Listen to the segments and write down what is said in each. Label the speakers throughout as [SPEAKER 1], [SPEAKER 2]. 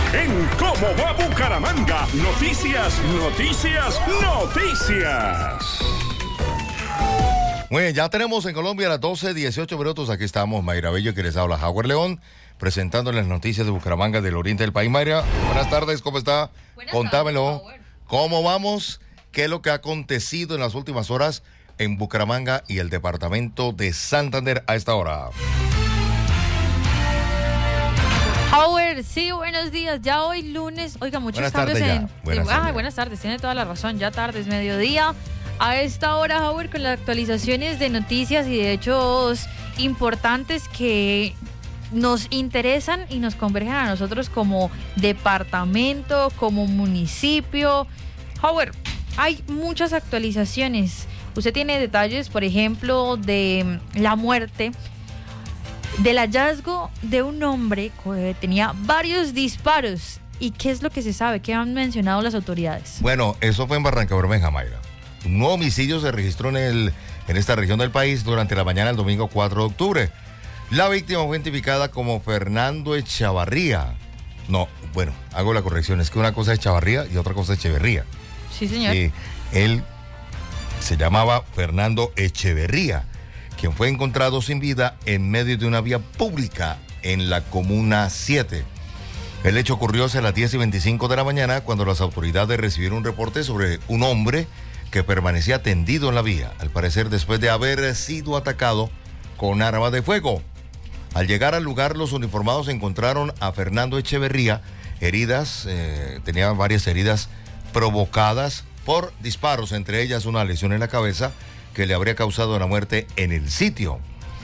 [SPEAKER 1] En ¿Cómo va Bucaramanga? Noticias, noticias, noticias.
[SPEAKER 2] Muy bien, ya tenemos en Colombia a las 12:18 minutos. Aquí estamos, Mayra Bello, que les habla Howard León, presentando las noticias de Bucaramanga, del oriente del país. Mayra, buenas tardes, ¿cómo está? Contámelo. ¿Cómo vamos? ¿Qué es lo que ha acontecido en las últimas horas en Bucaramanga y el departamento de Santander a esta hora?
[SPEAKER 3] Howard, sí, buenos días. Ya hoy lunes, oiga, muchos
[SPEAKER 2] Buenas
[SPEAKER 3] cambios
[SPEAKER 2] tardes
[SPEAKER 3] en...
[SPEAKER 2] ya. Buenas tardes.
[SPEAKER 3] Buenas tardes, tiene toda la razón. Ya tarde, es mediodía. A esta hora, Howard, con las actualizaciones de noticias y de hechos importantes que nos interesan y nos convergen a nosotros como departamento, como municipio. Howard, hay muchas actualizaciones. Usted tiene detalles, por ejemplo, de la muerte, del hallazgo de un hombre que tenía varios disparos. ¿Y qué es lo que se sabe? ¿Qué han mencionado las autoridades?
[SPEAKER 2] Bueno, eso fue en Barrancabermeja, Mayra. Un nuevo homicidio se registró en esta región del país durante la mañana del domingo 4 de octubre. La víctima fue identificada como Fernando Echavarría. No, bueno, hago la corrección, es que una cosa es Echavarría y otra cosa es Echeverría.
[SPEAKER 3] Sí, señor.
[SPEAKER 2] Él se llamaba Fernando Echeverría, quien fue encontrado sin vida en medio de una vía pública en la Comuna 7. El hecho ocurrió hacia las 10:25 de la mañana, cuando las autoridades recibieron un reporte sobre un hombre que permanecía tendido en la vía, al parecer después de haber sido atacado con arma de fuego. Al llegar al lugar, los uniformados encontraron a Fernando Echeverría tenía varias heridas provocadas por disparos, entre ellas una lesión en la cabeza que le habría causado la muerte en el sitio.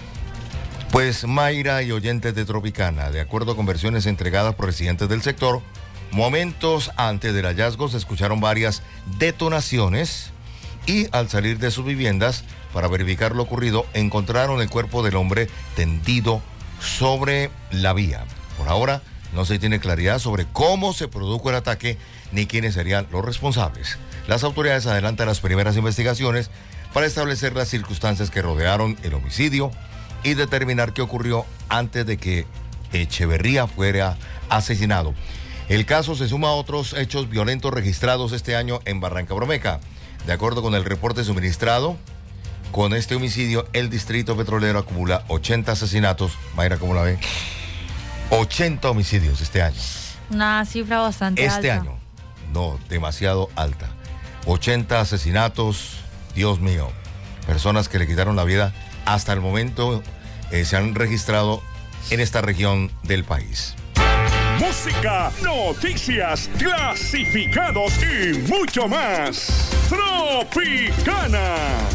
[SPEAKER 2] Pues Mayra y oyentes de Tropicana, de acuerdo con versiones entregadas por residentes del sector, momentos antes del hallazgo se escucharon varias detonaciones y al salir de sus viviendas para verificar lo ocurrido, encontraron el cuerpo del hombre tendido sobre la vía. Por ahora no se tiene claridad sobre cómo se produjo el ataque ni quiénes serían los responsables. Las autoridades adelantan las primeras investigaciones para establecer las circunstancias que rodearon el homicidio y determinar qué ocurrió antes de que Echeverría fuera asesinado. El caso se suma a otros hechos violentos registrados este año en Barrancabermeja. De acuerdo con el reporte suministrado, con este homicidio, el distrito petrolero acumula 80 asesinatos. Mayra, ¿cómo la ve? 80 homicidios este año.
[SPEAKER 3] Una cifra bastante alta.
[SPEAKER 2] Este año, no, demasiado alta. 80 asesinatos, Dios mío. Personas que le quitaron la vida hasta el momento se han registrado en esta región del país.
[SPEAKER 1] Música, noticias, clasificados y mucho más. Tropicana.